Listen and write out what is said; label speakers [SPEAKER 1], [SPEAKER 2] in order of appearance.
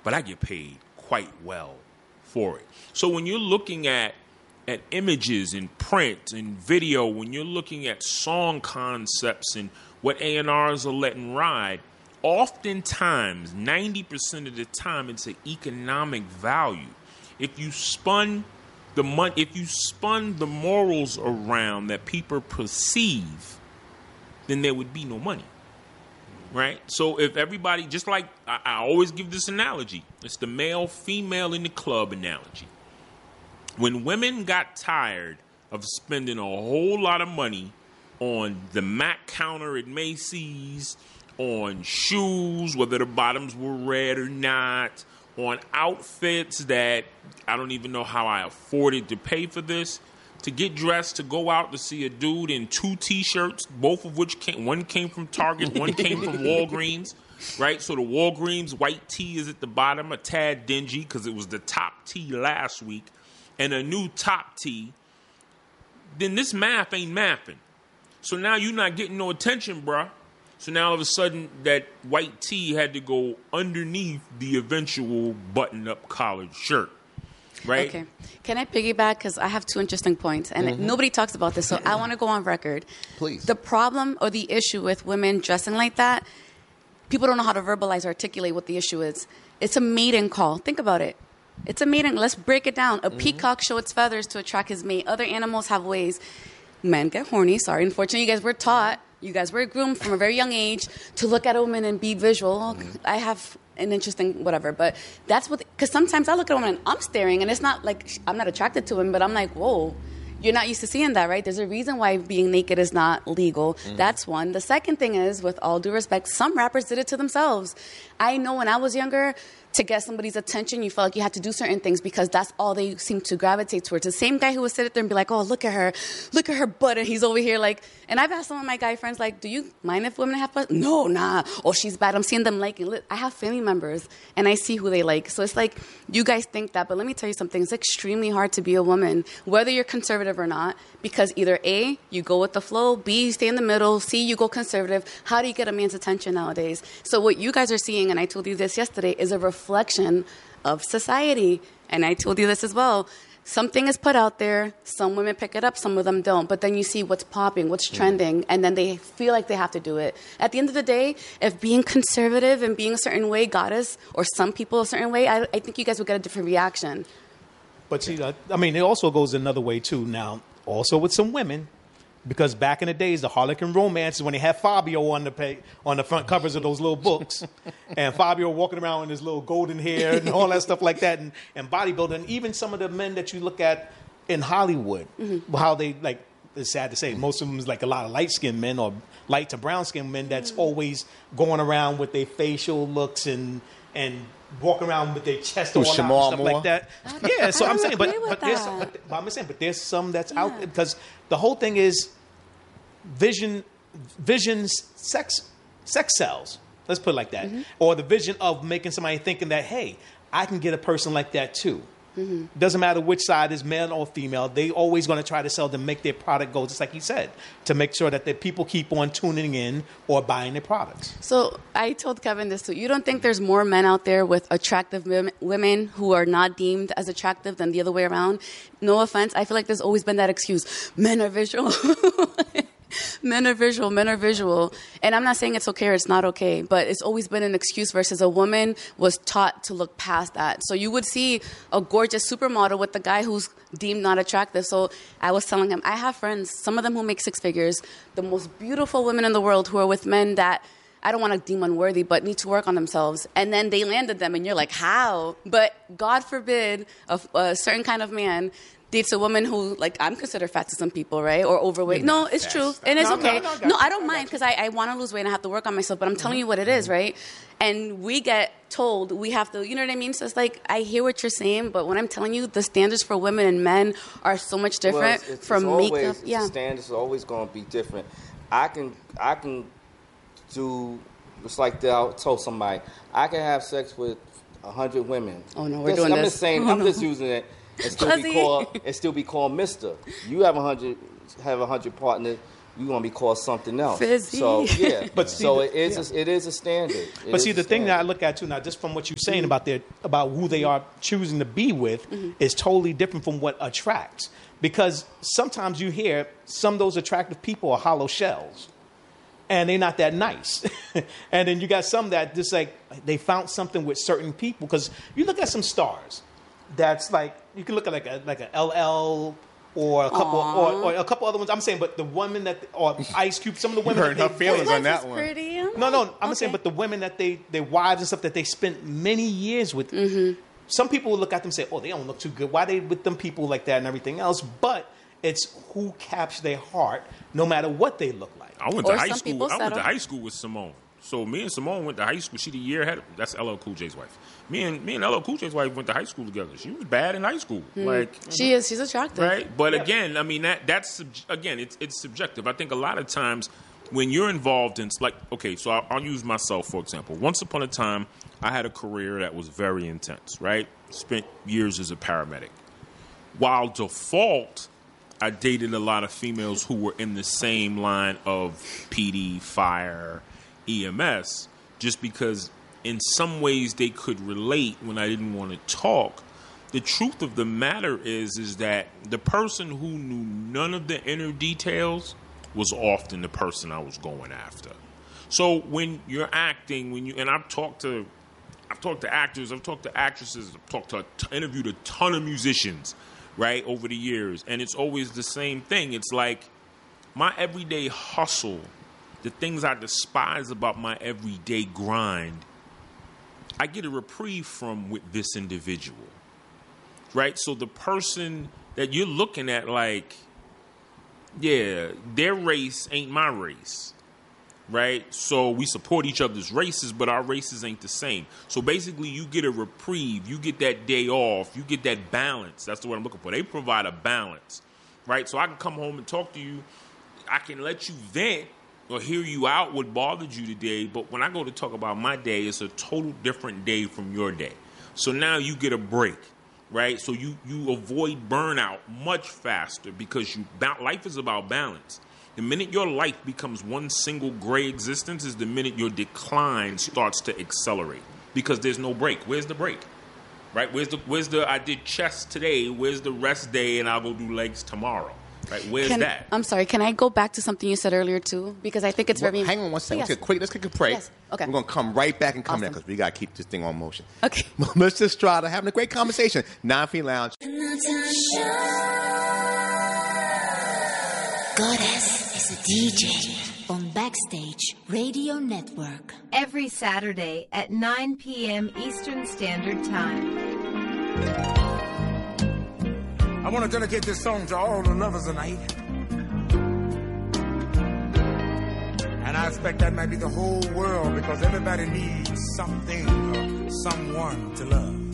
[SPEAKER 1] but I get paid quite well for it. So when you're looking at images and print and video, when you're looking at song concepts and what A&Rs are letting ride, oftentimes, 90% of the time, it's an economic value. If you spun the morals around that people perceive, then there would be no money, right? So if everybody, just like I always give this analogy, it's the male-female in the club analogy. When women got tired of spending a whole lot of money on the MAC counter at Macy's, on shoes, whether the bottoms were red or not, on outfits that I don't even know how I afforded to pay for this, to get dressed to go out to see a dude in 2 T-shirts, both of which one came from Target, one came from Walgreens, right? So the Walgreens white tee is at the bottom, a tad dingy because it was the top tee last week, and a new top tee, then this math ain't mathing. So now you're not getting no attention, bruh. So now all of a sudden that white tee had to go underneath the eventual button-up collared shirt, right?
[SPEAKER 2] Okay. Can I piggyback? Because I have 2 interesting points, and nobody talks about this, so I want to go on record.
[SPEAKER 3] Please.
[SPEAKER 2] The problem or the issue with women dressing like that, people don't know how to verbalize or articulate what the issue is. It's a mating call. Think about it. It's a mating. Let's break it down. A peacock shows its feathers to attract his mate. Other animals have ways. Men get horny. Sorry. Unfortunately, you guys were taught, you guys were groomed from a very young age to look at a woman and be visual. I have an interesting whatever, but that's what, because sometimes I look at a woman and I'm staring, and it's not like I'm not attracted to him, but I'm like, whoa. You're not used to seeing that, right? There's a reason why being naked is not legal. That's one. The second thing is, with all due respect, some rappers did it to themselves. I know when I was younger, to get somebody's attention, you felt like you had to do certain things because that's all they seem to gravitate towards. The same guy who would sit there and be like, oh, look at her butt, and he's over here like, and I've asked some of my guy friends, like, do you mind if women have butt? No, nah. Oh, she's bad. I'm seeing them liking. I have family members, and I see who they like. So it's like, you guys think that, but let me tell you something. It's extremely hard to be a woman, whether you're conservative or not, because either A, you go with the flow, B, you stay in the middle, C, you go conservative. How do you get a man's attention nowadays? So what you guys are seeing, and I told you this yesterday, is a reflection of society. And I told you this as well. Something is put out there. Some women pick it up. Some of them don't. But then you see what's popping, what's trending, and then they feel like they have to do it. At the end of the day, if being conservative and being a certain way got us, or some people a certain way, I think you guys would get a different reaction. But
[SPEAKER 4] see, I mean, it also goes another way, too. Now, also with some women, because back in the days, the Harlequin romances, when they had Fabio on the front covers of those little books, and Fabio walking around with his little golden hair and all that stuff like that, and bodybuilding, and even some of the men that you look at in Hollywood, how they, like, it's sad to say, most of them is like a lot of light-skinned men or light to brown-skinned men that's always going around with their facial looks and walking around with their chest all out and stuff like that. Yeah, so I'm saying, but there's some that's out there, because the whole thing is visions sex sells. Let's put it like that. Or the vision of making somebody thinking that, hey, I can get a person like that too. Doesn't matter which side is male or female. They always going to try to sell to make their product go, just like you said, to make sure that the people keep on tuning in or buying their products.
[SPEAKER 2] So I told Kevin this too. You don't think there's more men out there with attractive women who are not deemed as attractive than the other way around? No offense. I feel like there's always been that excuse. Men are visual. Men are visual. And I'm not saying it's okay or it's not okay, but it's always been an excuse versus a woman was taught to look past that. So you would see a gorgeous supermodel with the guy who's deemed not attractive. So I was telling him, I have friends, some of them who make 6 figures, the most beautiful women in the world who are with men that I don't want to deem unworthy, but need to work on themselves. And then they landed them, and you're like, how? But God forbid a certain kind of man dates a woman who, like, I'm considered fat to some people, right? Or overweight. No, it's true. And it's okay. No, I don't mind, because I want to lose weight and I have to work on myself, but I'm telling you what it is, right? And we get told we have to, you know what I mean? So it's like, I hear what you're saying, but when I'm telling you, the standards for women and men are so much different from makeup.
[SPEAKER 3] The standards are always going to be different. I can do, it's like I told somebody, I can have sex with 100 women.
[SPEAKER 2] Oh, no, we're doing this.
[SPEAKER 3] I'm just saying, I'm just using it. And still be called Mister. You have 100 partners, you're gonna be called something else.
[SPEAKER 2] Fizzy.
[SPEAKER 3] So yeah,
[SPEAKER 4] But see,
[SPEAKER 3] so it is a standard.
[SPEAKER 4] But see, the thing that I look at too now, just from what you're saying about who they are choosing to be with, is totally different from what attracts. Because sometimes you hear some of those attractive people are hollow shells, and they're not that nice. And then you got some that just like they found something with certain people. Because you look at some stars, that's like you can look at like a LL. Or a couple, or a couple other ones. I'm saying, but the women or Ice Cube, some of the women.
[SPEAKER 5] You hurt her feelings on that one.
[SPEAKER 2] Pretty.
[SPEAKER 4] No. I'm saying, but the women that their wives and stuff that they spent many years with. Some people will look at them and say, "Oh, they don't look too good. Why they with them people like that and everything else?" But it's who captures their heart, no matter what they look like.
[SPEAKER 1] I went to
[SPEAKER 2] Or
[SPEAKER 1] high
[SPEAKER 2] some
[SPEAKER 1] school.
[SPEAKER 2] people
[SPEAKER 1] I went to
[SPEAKER 2] settle.
[SPEAKER 1] high school with Simone. So me and Simone went to high school. She the year ahead. That's LL Cool J's wife. Me and LL Cool J's wife went to high school together. She was bad in high school. Like
[SPEAKER 2] She is. She's attractive.
[SPEAKER 1] right. But again, I mean that's again it's subjective. I think a lot of times when you're involved in like okay, so I'll use myself for example. Once upon a time, I had a career that was very intense. Right, spent years as a paramedic. While default, I dated a lot of females who were in the same line of PD, fire, EMS, just because in some ways they could relate when I didn't want to talk. The truth of the matter is that the person who knew none of the inner details was often the person I was going after. So when you're acting, and I've talked to actors, I've talked to actresses, interviewed a ton of musicians, right, over the years, and it's always the same thing. It's like my everyday hustle, the things I despise about my everyday grind, I get a reprieve from with this individual, right? So the person that you're looking at, like, yeah, their race ain't my race, right? So we support each other's races, but our races ain't the same. So basically you get a reprieve, you get that day off, you get that balance. That's the word I'm looking for. They provide a balance, right? So I can come home and talk to you. I can let you vent or hear you out what bothered you today, but when I go to talk about my day, it's a total different day from your day. So now you get a break, right? So you avoid burnout much faster because life is about balance. The minute your life becomes one single gray existence is the minute your decline starts to accelerate because there's no break. Where's the break? Right? Where's the I did chest today, where's the rest day and I'll go do legs tomorrow? Right? Where's that?
[SPEAKER 2] I'm sorry. Can I go back to something you said earlier too? Because I think it's very.
[SPEAKER 5] Hang on one second.
[SPEAKER 2] Yes.
[SPEAKER 5] Let's take a break.
[SPEAKER 2] Yes. Okay.
[SPEAKER 5] We're gonna come right back and come there
[SPEAKER 2] Awesome.
[SPEAKER 5] because we gotta keep this thing on motion.
[SPEAKER 2] Okay.
[SPEAKER 5] Melissa Estrada having a great conversation. 9 Feet Lounge.
[SPEAKER 6] Goddess is a DJ on Backstage Radio Network.
[SPEAKER 7] Every Saturday at 9 p.m. Eastern Standard Time.
[SPEAKER 8] I want to dedicate this song to all the lovers tonight. And I expect that might be the whole world because everybody needs something or someone to love.